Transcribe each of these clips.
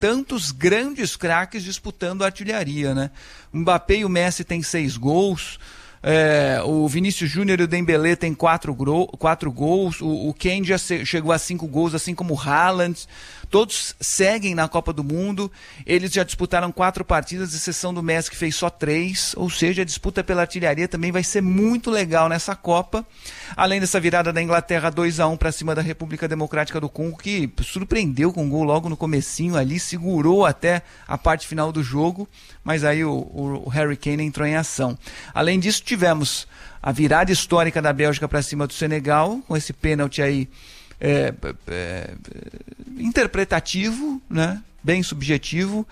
tantos grandes craques disputando a artilharia, né? O Mbappé e o Messi têm 6 gols, o Vinícius Júnior e o Dembélé têm 4 gols, o Kane já chegou a 5 gols, assim como o Haaland. Todos seguem na Copa do Mundo. Eles já disputaram 4 partidas, exceção do Messi, que fez só 3. Ou seja, a disputa pela artilharia também vai ser muito legal nessa Copa. Além dessa virada da Inglaterra 2-1 para cima da República Democrática do Congo, que surpreendeu com um gol logo no comecinho ali, segurou até a parte final do jogo, mas aí o Harry Kane entrou em ação. Além disso, tivemos a virada histórica da Bélgica para cima do Senegal, com esse pênalti aí interpretativo, né? Bem subjetivo,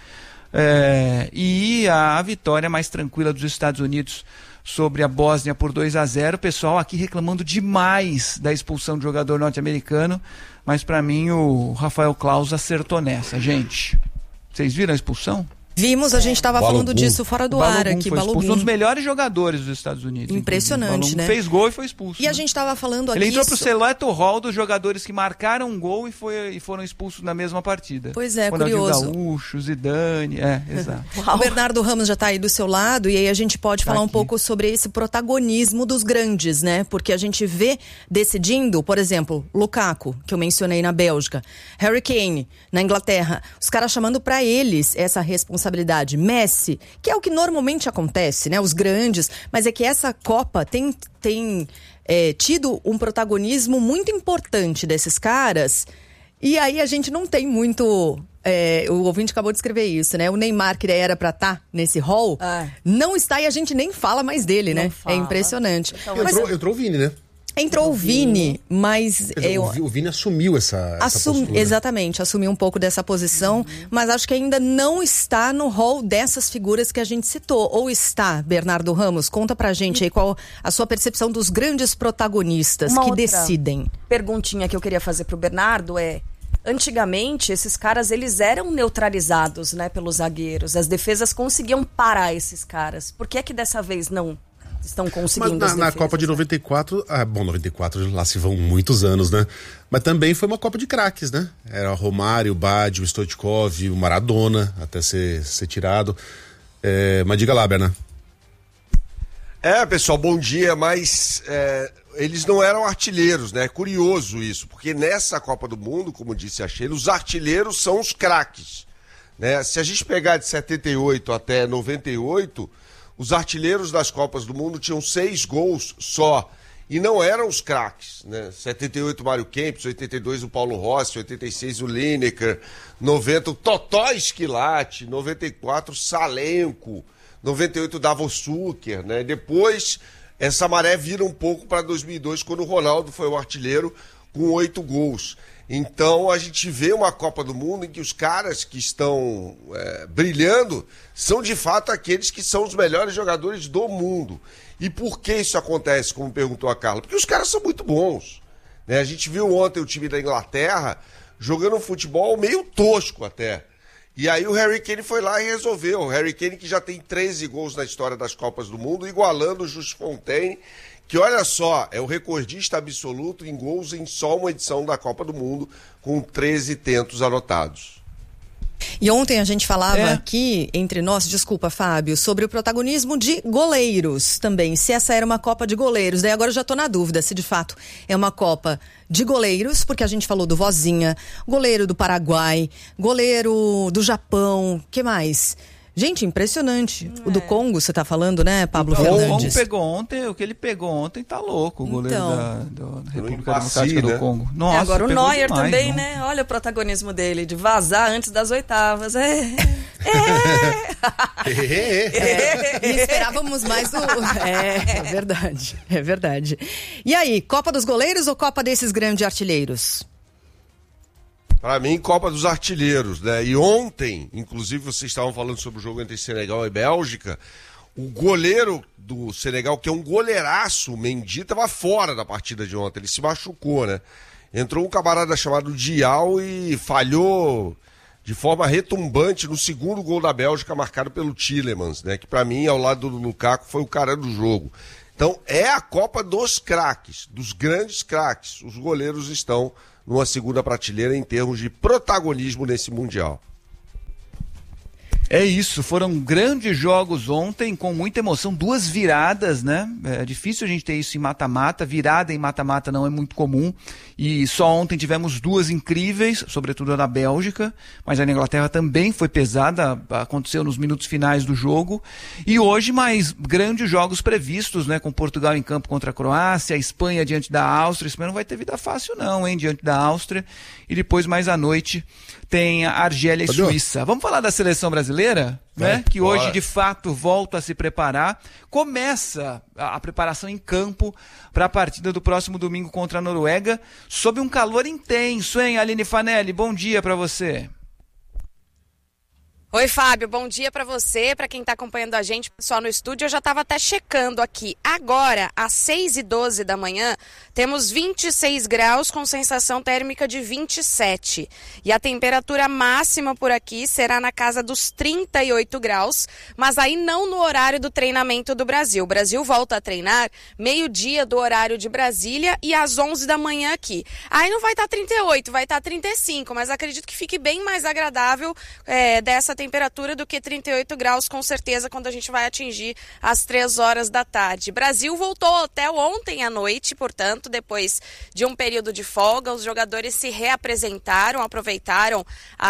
e a vitória mais tranquila dos Estados Unidos sobre a Bósnia por 2-0. O pessoal aqui reclamando demais da expulsão do jogador norte-americano, mas para mim o Rafael Claus acertou nessa, gente. Vocês viram a expulsão? Vimos, a gente estava falando disso fora do ar aqui. Balogun, um dos melhores jogadores dos Estados Unidos. Impressionante, né? Fez gol e foi expulso. E a gente estava falando aqui... Ele entrou pro seleto hall dos jogadores que marcaram um gol e foram expulsos na mesma partida. Pois é, curioso. Gaúcho, Zidane, exato. O Bernardo Ramos já está aí do seu lado, e aí a gente pode falar um pouco sobre esse protagonismo dos grandes, né? Porque a gente vê decidindo, por exemplo, Lukaku, que eu mencionei na Bélgica, Harry Kane, na Inglaterra, os caras chamando para eles essa responsabilidade. Messi, que é o que normalmente acontece, né? Os grandes, mas é que essa Copa tem tido um protagonismo muito importante desses caras, e aí a gente não tem muito... o ouvinte acabou de escrever isso, né? O Neymar, que era pra estar nesse hall, não está, e a gente nem fala mais dele, né? É impressionante. Então, entrou o Vini, né? Entrou o Vini, mas... Quer dizer, o Vini assumiu essa postura. Exatamente, assumiu um pouco dessa posição, mas acho que ainda não está no hall dessas figuras que a gente citou. Ou está, Bernardo Ramos? Conta pra gente aí qual a sua percepção dos grandes protagonistas que decidem. Perguntinha que eu queria fazer pro Bernardo antigamente, esses caras, eles eram neutralizados, né, pelos zagueiros. As defesas conseguiam parar esses caras. Por que é que dessa vez não estão conseguindo? Mas na Copa de 94, 94 lá se vão muitos anos, né? Mas também foi uma Copa de craques, né? Era o Romário, o Badi, o Stoichkov, o Maradona, até ser tirado. Mas diga lá, Berna. Pessoal, bom dia, mas eles não eram artilheiros, né? É curioso isso, porque nessa Copa do Mundo, como disse a Sheila, os artilheiros são os craques, né? Se a gente pegar de 78 até 98, os artilheiros das Copas do Mundo tinham 6 gols só, e não eram os craques, né? 78 o Mário Kempis, 82 o Paulo Rossi, 86 o Lineker, 90 o Totó Esquilate, 94 o Salenko, 98 o Davos Zucker, né? Depois, essa maré vira um pouco para 2002, quando o Ronaldo foi o artilheiro com 8 gols. Então, a gente vê uma Copa do Mundo em que os caras que estão brilhando são, de fato, aqueles que são os melhores jogadores do mundo. E por que isso acontece, como perguntou a Carla? Porque os caras são muito bons, né? A gente viu ontem o time da Inglaterra jogando um futebol meio tosco até. E aí o Harry Kane foi lá e resolveu. O Harry Kane, que já tem 13 gols na história das Copas do Mundo, igualando o Just Fontaine, que, olha só, é o recordista absoluto em gols em só uma edição da Copa do Mundo, com 13 tentos anotados. E ontem a gente falava aqui, entre nós, desculpa, Fábio, sobre o protagonismo de goleiros também, se essa era uma Copa de goleiros. Daí agora eu já tô na dúvida se de fato é uma Copa de goleiros, porque a gente falou do Vozinha, goleiro do Paraguai, goleiro do Japão, que mais? Gente, impressionante. O do Congo, você tá falando, né, Pablo Fernandes? O que ele pegou ontem tá louco, o goleiro da República Democrática do Congo. Nossa, agora o Neuer demais, também, né? Olha o protagonismo dele, de vazar antes das oitavas. Esperávamos mais do... É verdade. E aí, Copa dos goleiros ou Copa desses grandes artilheiros? Para mim, Copa dos Artilheiros, né? E ontem, inclusive, vocês estavam falando sobre o jogo entre Senegal e Bélgica, o goleiro do Senegal, que é um goleiraço, o Mendy, estava fora da partida de ontem, ele se machucou, né? Entrou um camarada chamado Dial e falhou de forma retumbante no segundo gol da Bélgica, marcado pelo Tielemans, né? Que para mim, ao lado do Lukaku, foi o cara do jogo. Então, é a Copa dos craques, dos grandes craques. Os goleiros estão numa segunda prateleira em termos de protagonismo nesse Mundial. É isso, foram grandes jogos ontem, com muita emoção, 2 viradas, né? É difícil a gente ter isso em mata-mata, virada em mata-mata não é muito comum, e só ontem tivemos 2 incríveis, sobretudo na Bélgica, mas a Inglaterra também foi pesada, aconteceu nos minutos finais do jogo, e hoje mais grandes jogos previstos, né? Com Portugal em campo contra a Croácia, a Espanha diante da Áustria, isso não vai ter vida fácil não, hein? Diante da Áustria, e depois mais à noite tem a Argélia e Suíça. Vamos falar da seleção brasileira, né? Que hoje, de fato, volta a se preparar. Começa a preparação em campo para a partida do próximo domingo contra a Noruega, sob um calor intenso, hein, Aline Fanelli? Bom dia para você. Oi, Fábio, bom dia para você, para quem está acompanhando a gente, pessoal no estúdio. Eu já estava até checando aqui. Agora, às 6h12 da manhã, temos 26 graus com sensação térmica de 27. E a temperatura máxima por aqui será na casa dos 38 graus, mas aí não no horário do treinamento do Brasil. O Brasil volta a treinar meio-dia do horário de Brasília e às 11 da manhã aqui. Aí não vai estar 38, vai estar 35, mas acredito que fique bem mais agradável dessa temperatura do que 38 graus, com certeza, quando a gente vai atingir as 3 horas da tarde. Brasil voltou ao hotel ontem à noite, portanto, depois de um período de folga, os jogadores se reapresentaram, aproveitaram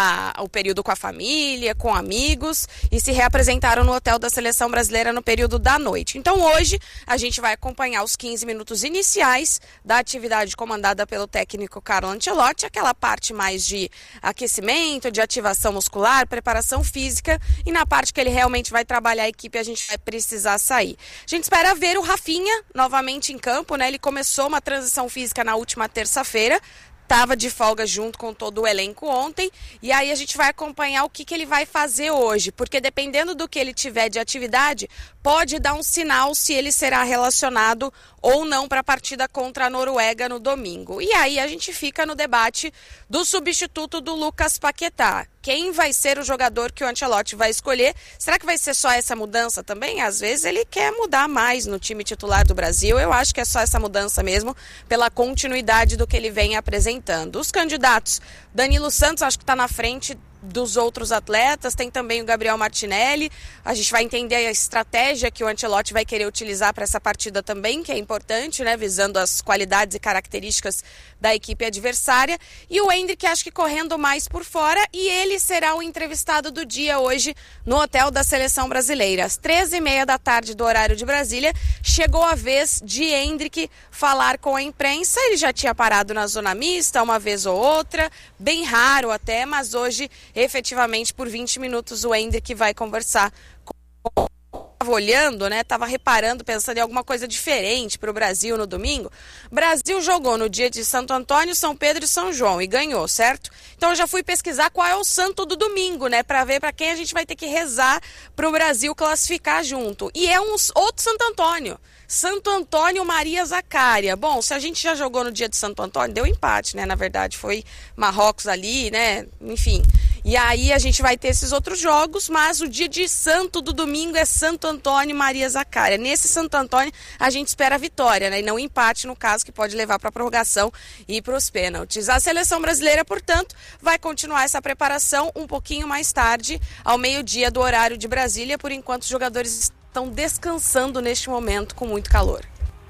o período com a família, com amigos, e se reapresentaram no hotel da seleção brasileira no período da noite. Então hoje a gente vai acompanhar os 15 minutos iniciais da atividade comandada pelo técnico Carlo Ancelotti, aquela parte mais de aquecimento, de ativação muscular, preparação física, e na parte que ele realmente vai trabalhar a equipe a gente vai precisar sair. A gente espera ver o Rafinha novamente em campo, né? Ele começou uma transição física na última terça-feira, estava de folga junto com todo o elenco ontem, e aí a gente vai acompanhar o que ele vai fazer hoje, porque dependendo do que ele tiver de atividade, pode dar um sinal se ele será relacionado ou não para a partida contra a Noruega no domingo. E aí a gente fica no debate do substituto do Lucas Paquetá. Quem vai ser o jogador que o Ancelotti vai escolher? Será que vai ser só essa mudança também? Às vezes ele quer mudar mais no time titular do Brasil. Eu acho que é só essa mudança mesmo, pela continuidade do que ele vem apresentando. Os candidatos, Danilo Santos, acho que está na frente dos outros atletas, tem também o Gabriel Martinelli. A gente vai entender a estratégia que o Ancelotti vai querer utilizar para essa partida também, que é importante, né, visando as qualidades e características da equipe adversária. E o Endrick, acho que correndo mais por fora, e ele será o entrevistado do dia hoje no hotel da seleção brasileira. Às 13h30 da tarde do horário de Brasília, chegou a vez de Endrick falar com a imprensa. Ele já tinha parado na zona mista uma vez ou outra, bem raro até, mas hoje efetivamente por 20 minutos o Endrick vai conversar com... Estava olhando, né? Estava reparando, pensando em alguma coisa diferente para o Brasil no domingo. Brasil jogou no dia de Santo Antônio, São Pedro e São João e ganhou, certo? Então eu já fui pesquisar qual é o santo do domingo, né? Para ver para quem a gente vai ter que rezar para o Brasil classificar junto. E é outro Santo Antônio. Santo Antônio Maria Zacária. Bom, se a gente já jogou no dia de Santo Antônio, deu empate, né? Na verdade, foi Marrocos ali, né? Enfim. E aí a gente vai ter esses outros jogos, mas o dia de santo do domingo é Santo Antônio Maria Zacária. Nesse Santo Antônio a gente espera a vitória, né? E não empate, no caso, que pode levar para a prorrogação e para os pênaltis. A seleção brasileira, portanto, vai continuar essa preparação um pouquinho mais tarde, ao meio-dia do horário de Brasília. Por enquanto, os jogadores estão descansando neste momento com muito calor.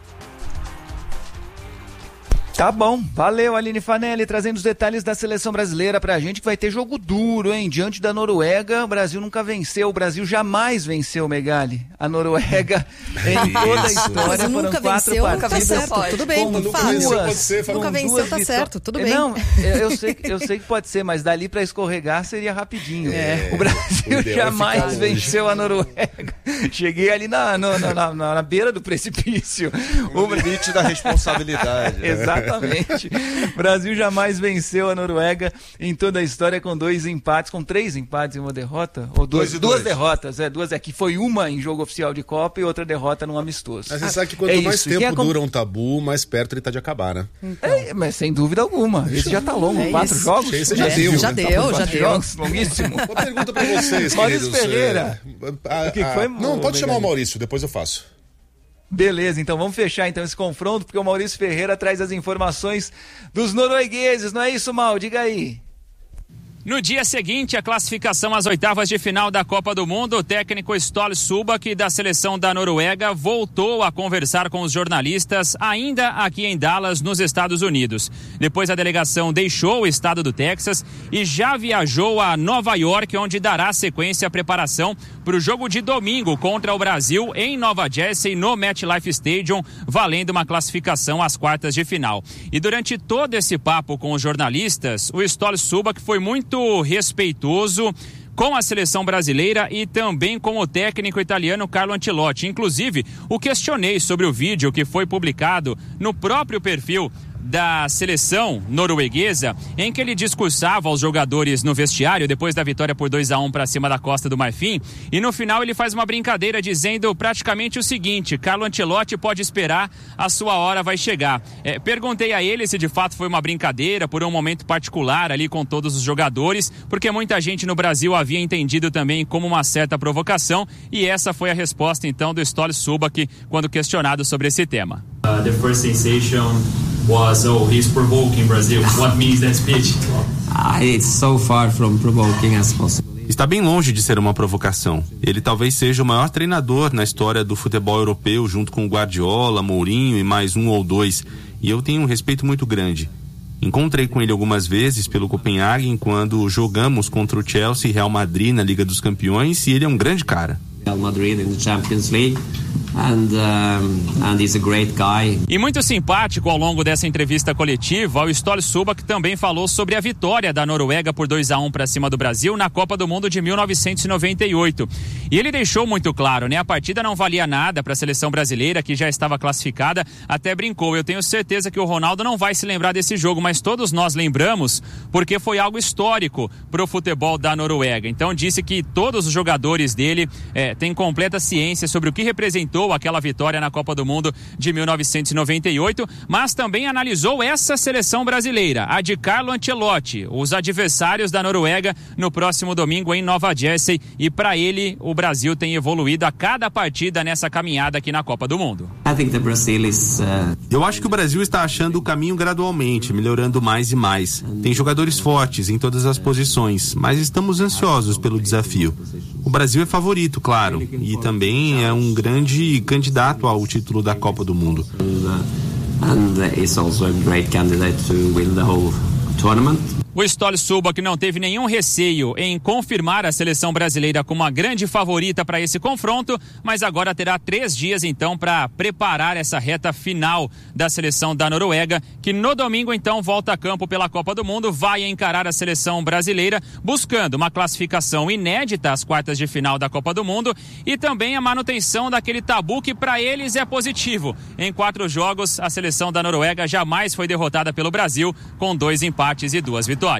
Tá bom, valeu Aline Fanelli, trazendo os detalhes da seleção brasileira pra gente, que vai ter jogo duro, hein? Diante da Noruega, o Brasil nunca venceu, o Brasil jamais venceu, Megali. A Noruega, em toda a história, foram 4 venceu, partidas. nunca venceu, tá tudo bem, nunca venceu, tá certo, tudo bem. Não, eu sei que pode ser, mas dali pra escorregar seria rapidinho. O Brasil jamais venceu a Noruega. Cheguei ali na beira do precipício. O limite da responsabilidade. Exatamente. O Brasil jamais venceu a Noruega em toda a história, com 2 empates, com 3 empates e uma derrota? Ou duas derrotas, duas que foi uma em jogo oficial de Copa e outra derrota num amistoso. Mas você sabe que quanto mais tempo dura um tabu, mais perto ele tá de acabar, né? Então. Mas sem dúvida alguma. Esse já tá longo, 4 jogos? Esse já deu. Já deu. Jogos, longuíssimo. Uma pergunta pra vocês, Maurício queridos. Ferreira. O que foi? Não, pode chamar o Maurício, depois eu faço. Beleza, então vamos fechar então esse confronto, porque o Maurício Ferreira traz as informações dos noruegueses, não é isso, Mal? Diga aí. No dia seguinte, a classificação às oitavas de final da Copa do Mundo, o técnico Ståle Subak da seleção da Noruega voltou a conversar com os jornalistas ainda aqui em Dallas, nos Estados Unidos. Depois a delegação deixou o estado do Texas e já viajou a Nova York, onde dará sequência à preparação para o jogo de domingo contra o Brasil em Nova Jersey, no MetLife Stadium, valendo uma classificação às quartas de final. E durante todo esse papo com os jornalistas, o Ståle Subak foi muito respeitoso com a seleção brasileira e também com o técnico italiano Carlo Ancelotti. Inclusive, o questionei sobre o vídeo que foi publicado no próprio perfil da seleção norueguesa, em que ele discursava aos jogadores no vestiário depois da vitória por 2-1 para cima da Costa do Marfim, e no final ele faz uma brincadeira dizendo praticamente o seguinte: Carlo Ancelotti pode esperar, a sua hora vai chegar. Perguntei a ele se de fato foi uma brincadeira por um momento particular ali com todos os jogadores, porque muita gente no Brasil havia entendido também como uma certa provocação, e essa foi a resposta então do Ståle Subak quando questionado sobre esse tema. The first sensation was, he's provoking Brazil. What means that speech? It's so far from provoking as possible. Está bem longe de ser uma provocação. Ele talvez seja o maior treinador na história do futebol europeu, junto com Guardiola, Mourinho e mais um ou dois. E eu tenho um respeito muito grande. Encontrei com ele algumas vezes pelo Copenhagen quando jogamos contra o Chelsea e Real Madrid na Liga dos Campeões, e ele é um grande cara. Real Madrid in the Champions League. And he's a great guy. E muito simpático ao longo dessa entrevista coletiva, o Ståle Subak também falou sobre a vitória da Noruega por 2-1 para cima do Brasil na Copa do Mundo de 1998. E ele deixou muito claro, né? A partida não valia nada para a seleção brasileira, que já estava classificada. Até brincou: eu tenho certeza que o Ronaldo não vai se lembrar desse jogo, mas todos nós lembramos, porque foi algo histórico para o futebol da Noruega. Então disse que todos os jogadores dele têm completa ciência sobre o que representou aquela vitória na Copa do Mundo de 1998, mas também analisou essa seleção brasileira, a de Carlo Ancelotti, os adversários da Noruega no próximo domingo em Nova Jersey, e para ele o Brasil tem evoluído a cada partida nessa caminhada aqui na Copa do Mundo. Eu acho que o Brasil está achando o caminho gradualmente, melhorando mais e mais. Tem jogadores fortes em todas as posições, mas estamos ansiosos pelo desafio. O Brasil é favorito, claro, e também é um grande candidato ao título da Copa do Mundo. And is also a great candidate to win the whole tournament. O Ståle Subak não teve nenhum receio em confirmar a seleção brasileira como uma grande favorita para esse confronto, mas agora terá 3 dias então para preparar essa reta final da seleção da Noruega, que no domingo então volta a campo pela Copa do Mundo, vai encarar a seleção brasileira buscando uma classificação inédita às quartas de final da Copa do Mundo e também a manutenção daquele tabu que para eles é positivo. Em 4 jogos, a seleção da Noruega jamais foi derrotada pelo Brasil, com 2 empates e 2 vitórias.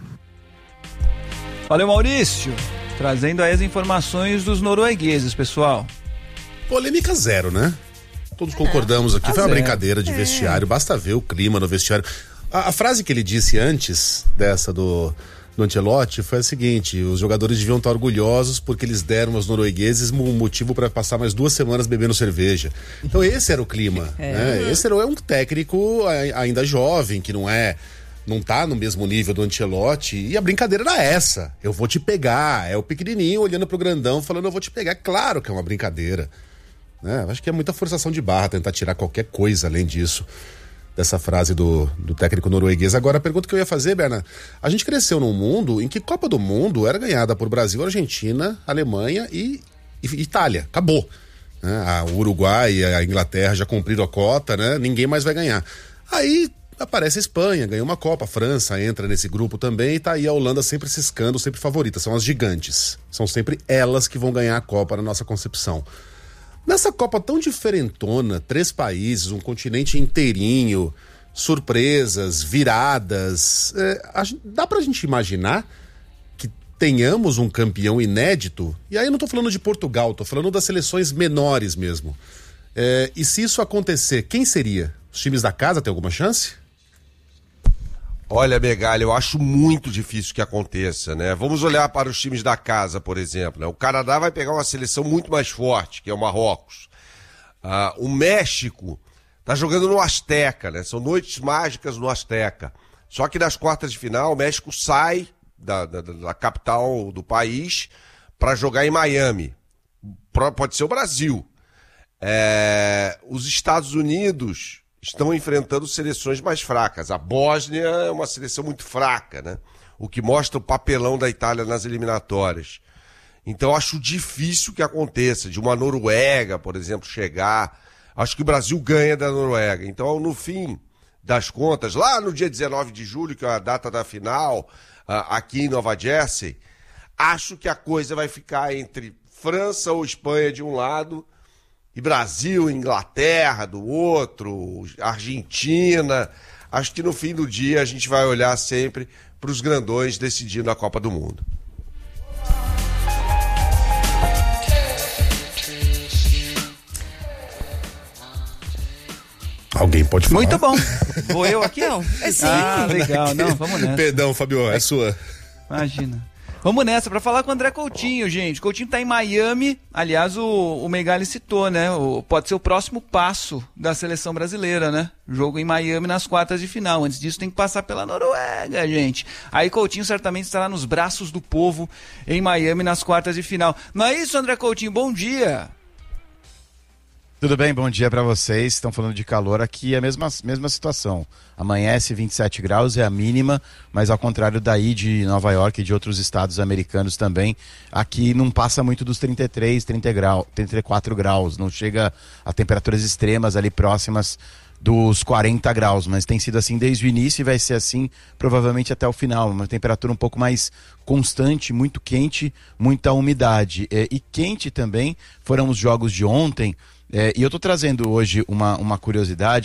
Valeu, Maurício, trazendo aí as informações dos noruegueses, pessoal. Polêmica zero, né? Todos concordamos aqui, foi uma brincadeira de vestiário, basta ver o clima no vestiário. A frase que ele disse antes dessa do Ancelotti foi a seguinte: os jogadores deviam estar orgulhosos porque eles deram aos noruegueses um motivo para passar mais 2 semanas bebendo cerveja. Então esse era o clima, né? Esse era um técnico ainda jovem, que não tá no mesmo nível do Ancelotti, e a brincadeira era essa: eu vou te pegar. É o pequenininho olhando pro grandão falando eu vou te pegar. Claro que é uma brincadeira, né? Acho que é muita forçação de barra tentar tirar qualquer coisa além disso, dessa frase do técnico norueguês. Agora, a pergunta que eu ia fazer, Berna: a gente cresceu num mundo em que Copa do Mundo era ganhada por Brasil, Argentina, Alemanha e Itália. Acabou, né? O Uruguai e a Inglaterra já cumpriram a cota, né? Ninguém mais vai ganhar. Aí aparece a Espanha, ganhou uma Copa, a França entra nesse grupo também, e tá aí a Holanda sempre ciscando, sempre favorita. São as gigantes, são sempre elas que vão ganhar a Copa na nossa concepção. Nessa Copa tão diferentona, 3 países, um continente inteirinho, surpresas, viradas, dá pra gente imaginar que tenhamos um campeão inédito? E aí eu não tô falando de Portugal, tô falando das seleções menores mesmo. E se isso acontecer, quem seria? Os times da casa têm alguma chance? Olha, Megali, eu acho muito difícil que aconteça, né? Vamos olhar para os times da casa, por exemplo, né? O Canadá vai pegar uma seleção muito mais forte, que é o Marrocos. O México tá jogando no Azteca, né? São noites mágicas no Azteca. Só que nas quartas de final, o México sai da capital do país para jogar em Miami. Pode ser o Brasil. Os Estados Unidos estão enfrentando seleções mais fracas. A Bósnia é uma seleção muito fraca, né? O que mostra o papelão da Itália nas eliminatórias. Então, acho difícil que aconteça, de uma Noruega, por exemplo, chegar. Acho que o Brasil ganha da Noruega. Então, no fim das contas, lá no dia 19 de julho, que é a data da final, aqui em Nova Jersey, acho que a coisa vai ficar entre França ou Espanha de um lado e Brasil, Inglaterra do outro, Argentina. Acho que no fim do dia a gente vai olhar sempre para os grandões decidindo a Copa do Mundo. Alguém pode falar? Muito bom. Vou eu aqui? Não, sim. Legal. Não, vamos nessa. Perdão, Fabio, é sua. Imagina. Vamos nessa, para falar com o André Coutinho, gente. O Coutinho tá em Miami. Aliás, o Megali citou, né? Pode ser o próximo passo da seleção brasileira, né? Jogo em Miami nas quartas de final. Antes disso tem que passar pela Noruega, gente. Aí Coutinho certamente estará nos braços do povo em Miami nas quartas de final. Não é isso, André Coutinho? Bom dia. Tudo bem, bom dia para vocês. Estão falando de calor aqui, é a mesma situação. Amanhece 27 graus, é a mínima, mas ao contrário daí de Nova York e de outros estados americanos também, aqui não passa muito dos 33, 34 graus, não chega a temperaturas extremas ali próximas dos 40 graus, mas tem sido assim desde o início e vai ser assim provavelmente até o final, uma temperatura um pouco mais constante, muito quente, muita umidade. E quente também foram os jogos de ontem. E eu estou trazendo hoje uma curiosidade,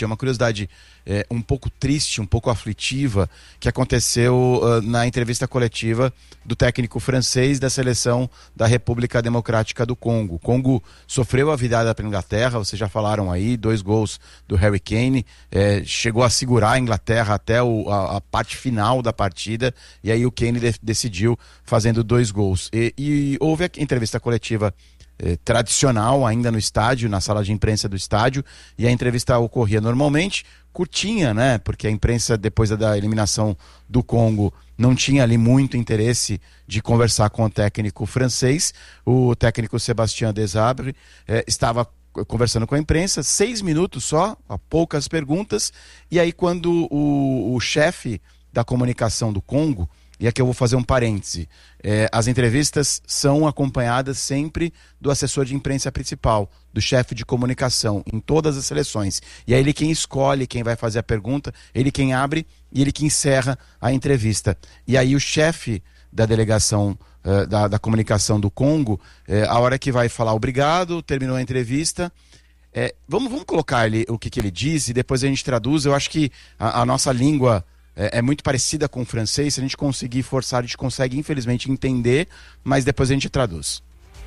um pouco triste, um pouco aflitiva, que aconteceu na entrevista coletiva do técnico francês da seleção da República Democrática do Congo. O Congo sofreu a virada para a Inglaterra, vocês já falaram aí, 2 gols do Harry Kane, chegou a segurar a Inglaterra até a parte final da partida, e aí o Kane decidiu fazendo 2 gols. E houve a entrevista coletiva tradicional ainda no estádio, na sala de imprensa do estádio, e a entrevista ocorria normalmente, curtinha, né? Porque a imprensa, depois da eliminação do Congo, não tinha ali muito interesse de conversar com o técnico francês. O técnico Sébastien Desabre estava conversando com a imprensa, 6 minutos só, poucas perguntas, e aí quando o chefe da comunicação do Congo, e aqui eu vou fazer um parêntese, as entrevistas são acompanhadas sempre do assessor de imprensa principal, do chefe de comunicação, em todas as seleções. E é ele quem escolhe quem vai fazer a pergunta, ele quem abre e ele que encerra a entrevista. E aí o chefe da delegação da comunicação do Congo, a hora que vai falar obrigado, terminou a entrevista, vamos colocar o que ele diz e depois a gente traduz. Eu acho que a nossa língua é muito parecida com o francês. Se a gente conseguir forçar, a gente consegue infelizmente entender, mas depois a gente traduz.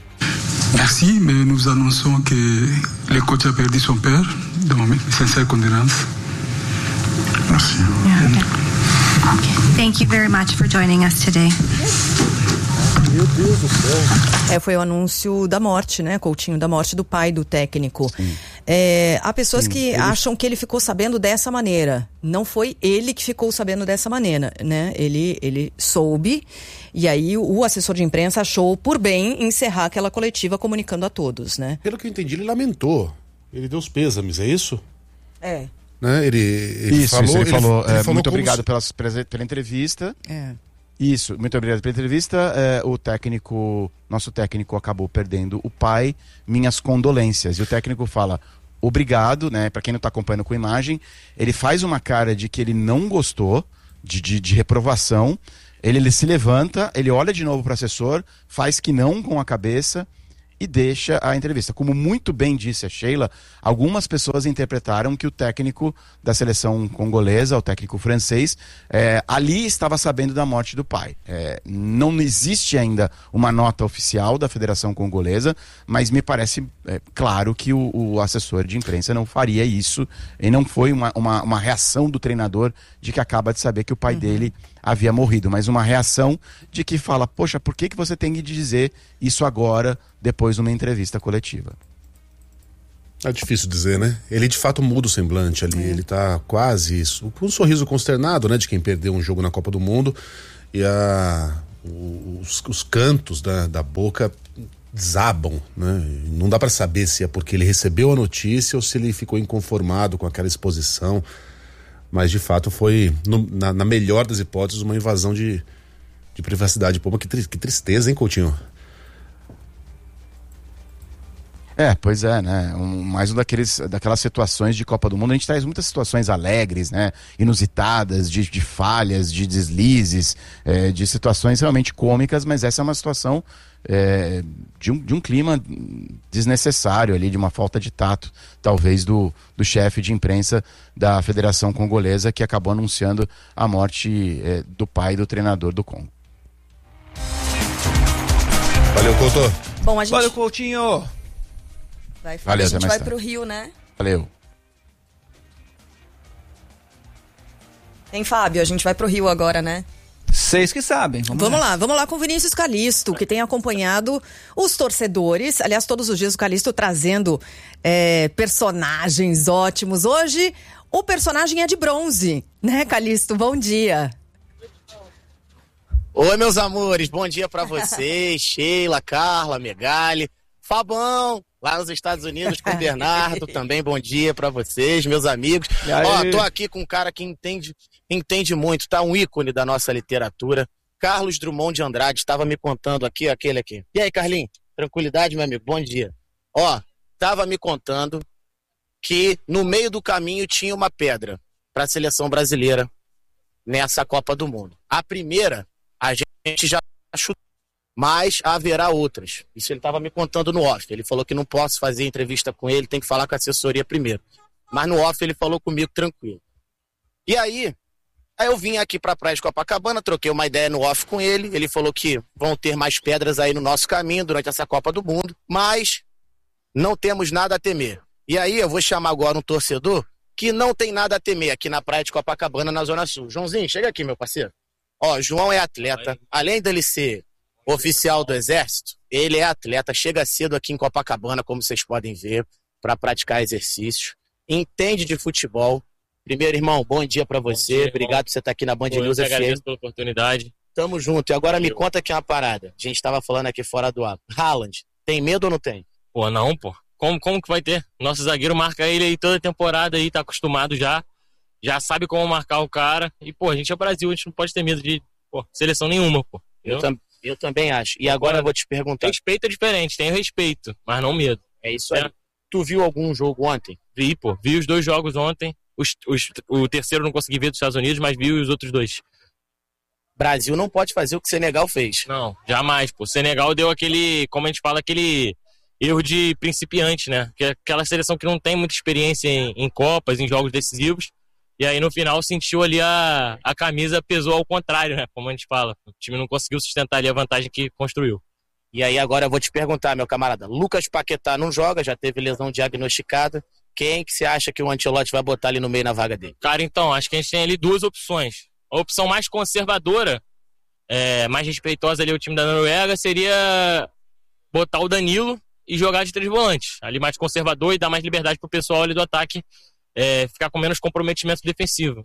Merci, mais nous annonçons que le coach a perdu son père, donc mes sincères condoléances. Merci. Yeah, okay. Thank you very much for joining us today. Meu Deus do céu. Foi o anúncio da morte, né, Coutinho, da morte do pai do técnico. Há pessoas que acham que ele ficou sabendo dessa maneira. Não foi ele que ficou sabendo dessa maneira, né? Ele soube, e aí o assessor de imprensa achou por bem encerrar aquela coletiva comunicando a todos, né? Pelo que eu entendi, ele lamentou. Ele deu os pêsames, é isso? Né? Ele falou muito obrigado pela entrevista. Isso, muito obrigado pela entrevista. Nosso técnico acabou perdendo o pai, minhas condolências. E o técnico fala obrigado, né? Para quem não está acompanhando com imagem, ele faz uma cara de que ele não gostou, de reprovação. Ele se levanta, ele olha de novo para o assessor, faz que não com a cabeça e deixa a entrevista. Como muito bem disse a Sheila, algumas pessoas interpretaram que o técnico da seleção congolesa, o técnico francês, ali estava sabendo da morte do pai. Não existe ainda uma nota oficial da Federação Congolesa, mas me parece claro que o assessor de imprensa não faria isso, e não foi uma reação do treinador de que acaba de saber que o pai dele havia morrido, mas uma reação de que fala, poxa, por que você tem que dizer isso agora, depois de uma entrevista coletiva? É difícil dizer, né? Ele de fato muda o semblante ali, ele tá quase isso, com um sorriso consternado, né, de quem perdeu um jogo na Copa do Mundo, e os cantos da boca desabam, né? Não dá para saber se é porque ele recebeu a notícia ou se ele ficou inconformado com aquela exposição, mas de fato foi, na melhor das hipóteses, uma invasão de privacidade pública. Que tristeza, hein, Coutinho? Pois é, né? Mais daquelas situações de Copa do Mundo. A gente traz muitas situações alegres, né? Inusitadas, de falhas, de deslizes, de situações realmente cômicas, mas essa é uma situação de um clima desnecessário ali, de uma falta de tato, talvez, do chefe de imprensa da Federação Congolesa, que acabou anunciando a morte do pai do treinador do Congo. Valeu, Couto. Bom, Valeu, Coutinho. A gente vai pro Rio, né? Valeu. Hein, Fábio? A gente vai pro Rio agora, né? Vocês que sabem. Vamos lá com o Vinícius Calixto, que tem acompanhado os torcedores. Aliás, todos os dias o Calixto trazendo personagens ótimos. Hoje, o personagem é de bronze, né, Calixto? Bom dia. Oi, meus amores. Bom dia pra vocês. Sheila, Carla, Megali, Fabão, lá nos Estados Unidos com o Bernardo. Também bom dia pra vocês, meus amigos. Tô aqui com um cara que entende muito, tá? Um ícone da nossa literatura. Carlos Drummond de Andrade estava me contando aqui, aquele aqui. E aí, Carlinhos? Tranquilidade, meu amigo? Bom dia. Tava me contando que no meio do caminho tinha uma pedra para a seleção brasileira nessa Copa do Mundo. A primeira, a gente já chutou, mas haverá outras. Isso ele estava me contando no off. Ele falou que não posso fazer entrevista com ele, tem que falar com a assessoria primeiro. Mas no off ele falou comigo tranquilo. E aí eu vim aqui para a Praia de Copacabana, troquei uma ideia no off com ele. Ele falou que vão ter mais pedras aí no nosso caminho durante essa Copa do Mundo, mas não temos nada a temer. E aí eu vou chamar agora um torcedor que não tem nada a temer aqui na Praia de Copacabana, na Zona Sul. Joãozinho, chega aqui, meu parceiro. João é atleta. Além dele ser oficial do Exército, ele é atleta, chega cedo aqui em Copacabana, como vocês podem ver, para praticar exercícios. Entende de futebol. Primeiro, irmão, bom dia para você. Obrigado por você estar aqui na Band News FM. Agradeço pela oportunidade. Tamo junto. E agora me conta aqui uma parada. A gente tava falando aqui fora do ar. Haaland, tem medo ou não tem? Não, pô. Como que vai ter? Nosso zagueiro marca ele aí toda temporada aí, tá acostumado já sabe como marcar o cara. E, a gente é Brasil, a gente não pode ter medo de seleção nenhuma, pô. Eu também acho. E agora eu vou te perguntar. Respeito é diferente, tenho respeito, mas não medo. É isso aí. Tu viu algum jogo ontem? Vi os 2 jogos ontem. O terceiro não consegui ver dos Estados Unidos, mas vi os outros 2. Brasil não pode fazer o que o Senegal fez. Não, jamais, pô. O Senegal deu aquele, como a gente fala, aquele erro de principiante, né? Que é aquela seleção que não tem muita experiência em Copas, em jogos decisivos. E aí no final sentiu ali a camisa pesou ao contrário, né? Como a gente fala. O time não conseguiu sustentar ali a vantagem que construiu. E aí agora eu vou te perguntar, meu camarada. Lucas Paquetá não joga, já teve lesão diagnosticada. Quem que você acha que o Ancelotti vai botar ali no meio na vaga dele? Cara, então, acho que a gente tem ali 2 opções. A opção mais conservadora, mais respeitosa ali ao time da Noruega, seria botar o Danilo e jogar de 3 volantes. Ali mais conservador e dar mais liberdade pro pessoal ali do ataque ficar com menos comprometimento defensivo.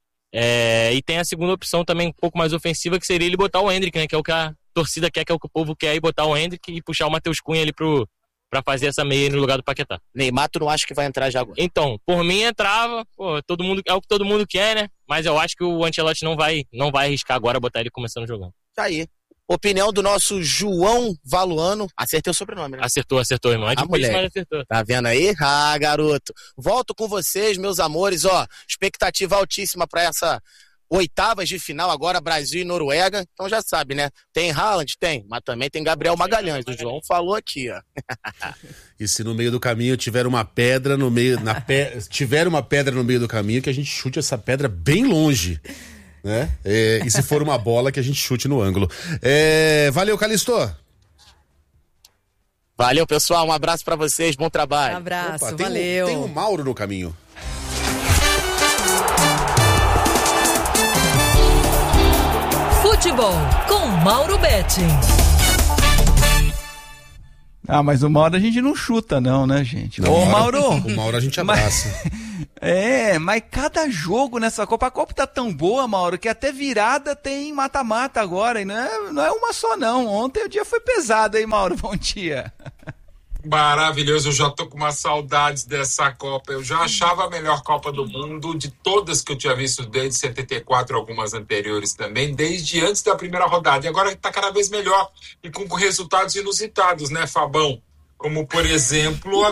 E tem a segunda opção também um pouco mais ofensiva, que seria ele botar o Endrick, né? Que é o que a torcida quer, que é o que o povo quer, e botar o Endrick e puxar o Matheus Cunha ali pra fazer essa meia no lugar do Paquetá. Neymar, tu não acha que vai entrar já agora? Então, por mim entrava, todo mundo, é o que todo mundo quer, né? Mas eu acho que o Ancelotti não vai arriscar agora botar ele começando jogando. Tá aí. Opinião do nosso João Valuano. Acertei o sobrenome, né? Acertou, irmão. É difícil, mas acertou. Tá vendo aí? Garoto. Volto com vocês, meus amores. Expectativa altíssima pra essa oitavas de final agora, Brasil e Noruega. Então já sabe, né? Tem Haaland? Tem. Mas também tem Gabriel Magalhães. O João falou aqui, ó. E se no meio do caminho tiver uma pedra no meio... tiver uma pedra no meio do caminho, que a gente chute essa pedra bem longe, né? E se for uma bola, que a gente chute no ângulo. Valeu, Calixto. Valeu, pessoal. Um abraço pra vocês. Bom trabalho. Um abraço. Opa, valeu. Tem o Mauro no caminho. Futebol com Mauro Betting. Ah, mas o Mauro a gente não chuta não, né, gente? Não, Ô, Mauro! O Mauro a gente abraça. Mas cada jogo nessa Copa, a Copa tá tão boa, Mauro, que até virada tem mata-mata agora, e não é uma só não. Ontem o dia foi pesado, hein, Mauro? Bom dia. Maravilhoso, eu já tô com umas saudades dessa Copa. Eu já achava a melhor Copa do Mundo de todas que eu tinha visto desde 74, algumas anteriores também, desde antes da primeira rodada. E agora tá cada vez melhor e com resultados inusitados, né, Fabão? Como, por exemplo, a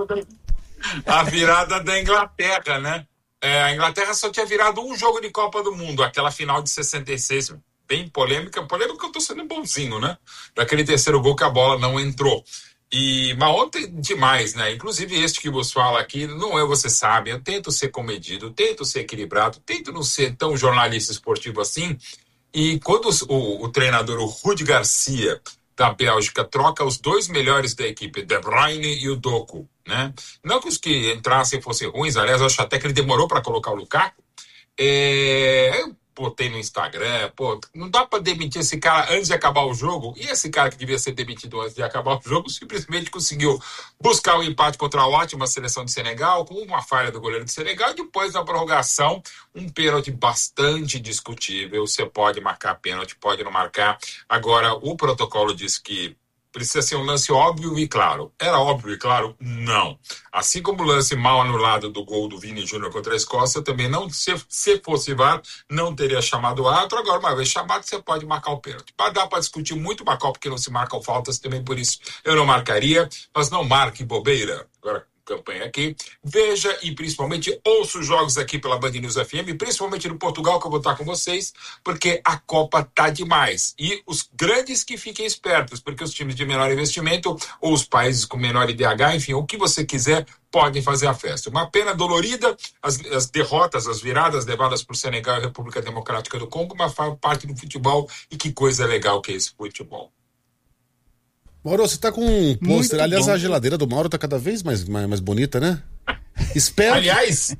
virada da Inglaterra, né? A Inglaterra só tinha virado um jogo de Copa do Mundo, aquela final de 66, bem polêmica eu tô sendo bonzinho, né? Daquele terceiro gol que a bola não entrou. Mas ontem demais, né? Inclusive este que vos fala aqui, não é, você sabe, eu tento ser comedido, tento ser equilibrado, tento não ser tão jornalista esportivo assim. E quando o treinador, o Rudi Garcia, da Bélgica, troca os dois melhores da equipe, De Bruyne e o Doku, né? Não que os que entrassem fossem ruins, aliás, eu acho até que ele demorou para colocar o Lukaku. Eu botei no Instagram, não dá pra demitir esse cara antes de acabar o jogo, e esse cara que devia ser demitido antes de acabar o jogo simplesmente conseguiu buscar o empate contra a ótima seleção de Senegal, com uma falha do goleiro de Senegal, e depois na prorrogação, um pênalti bastante discutível. Você pode marcar pênalti, pode não marcar. Agora, o protocolo diz que precisa ser um lance óbvio e claro. Era óbvio e claro? Não. Assim como o lance mal anulado do gol do Vini Júnior contra a Escócia, também não, se fosse VAR, não teria chamado o árbitro. Agora, uma vez chamado, você pode marcar o pênalti. Dá para discutir muito uma Copa que não se marcam faltas, também por isso eu não marcaria, mas não marque bobeira. Agora, campanha aqui, veja e principalmente ouça os jogos aqui pela Band News FM, principalmente no Portugal, que eu vou estar com vocês, porque a Copa tá demais. E os grandes que fiquem espertos, porque os times de menor investimento ou os países com menor IDH, enfim, o que você quiser, podem fazer a festa. Uma pena dolorida, as derrotas, as viradas levadas por Senegal e República Democrática do Congo, mas faz parte do futebol, e que coisa legal que é esse futebol. Mauro, você tá com um pôster. Aliás, a geladeira do Mauro tá cada vez mais bonita, né? Espero. Aliás,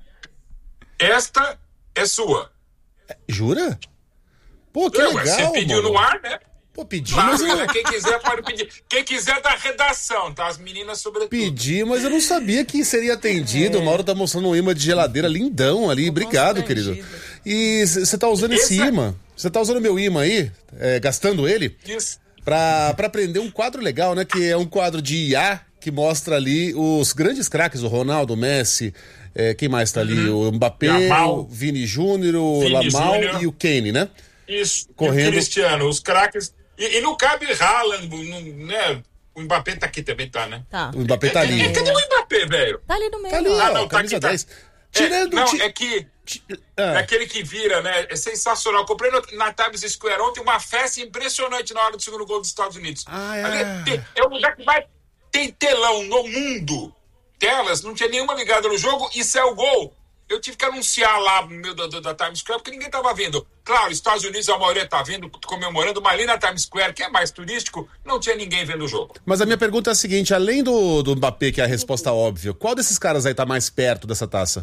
esta é sua. Jura? Pô, que legal, você pediu Mauro. no ar, né? Pô, pedi, claro, mas eu... Quem quiser pode pedir. Quem quiser da redação, tá? As meninas sobretudo. Pedi, mas eu não sabia que seria atendido. O Mauro tá mostrando um imã de geladeira lindão ali. Obrigado, querido. E você tá usando esse imã? Você tá usando meu imã aí? Gastando ele? Isso. Pra prender um quadro legal, né? Que é um quadro de IA que mostra ali os grandes craques, o Ronaldo, o Messi, quem mais tá ali? O Mbappé, o Vini Júnior, o Lamal e o Kane, né? Isso, correndo. E o Cristiano, os craques. E não cabe Haaland, né? O Mbappé tá aqui também, tá, né? Tá. O Mbappé tá ali. Cadê o Mbappé, velho? Tá ali no meio. Tá ali, não, camisa tá aqui, 10. Tirando é que é aquele que vira, né? É sensacional. Eu comprei na Times Square ontem uma festa impressionante na hora do segundo gol dos Estados Unidos. Ali é um lugar que tem telão no mundo. Telas, não tinha nenhuma ligada no jogo e saiu o gol. Eu tive que anunciar lá no meio da Times Square porque ninguém tava vendo. Claro, Estados Unidos, a maioria tá vendo, comemorando, mas ali na Times Square, que é mais turístico, não tinha ninguém vendo o jogo. Mas a minha pergunta é a seguinte, além do Mbappé, que é a resposta óbvia, qual desses caras aí tá mais perto dessa taça?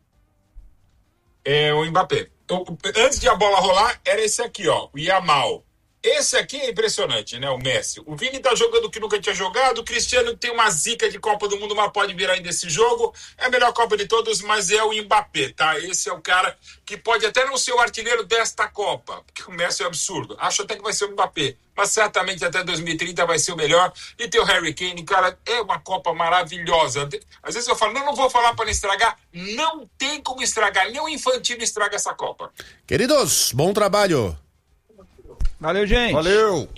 É o Mbappé. Antes de a bola rolar, era esse aqui, ó, o Yamal. Esse aqui é impressionante, né, o Messi. O Vini tá jogando o que nunca tinha jogado, o Cristiano tem uma zica de Copa do Mundo, mas pode virar ainda esse jogo. É a melhor Copa de todos, mas é o Mbappé, tá? Esse é o cara que pode até não ser o artilheiro desta Copa, porque o Messi é absurdo. Acho até que vai ser o Mbappé, mas certamente até 2030 vai ser o melhor. E tem o Harry Kane, cara, é uma Copa maravilhosa. Às vezes eu falo, não vou falar para não estragar. Não tem como estragar, nem o Infantino estraga essa Copa. Queridos, bom trabalho. Valeu, gente. Valeu.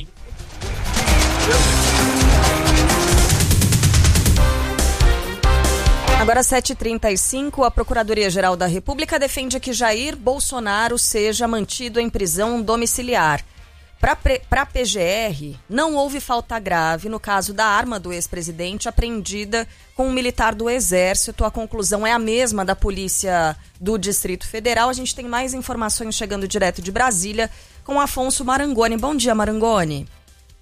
Agora 7h35, a Procuradoria-Geral da República defende que Jair Bolsonaro seja mantido em prisão domiciliar. Para a PGR, não houve falta grave no caso da arma do ex-presidente apreendida com um militar do Exército. A conclusão é a mesma da Polícia do Distrito Federal. A gente tem mais informações chegando direto de Brasília com Afonso Marangoni. Bom dia, Marangoni.